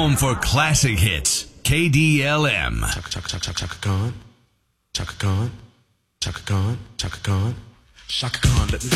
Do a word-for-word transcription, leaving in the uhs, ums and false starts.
home for classic hits. K D L M. Chaka chaka chaka chaka Khan. Chaka Khan. Chaka Khan. Chaka Khan. Chaka Khan. Let me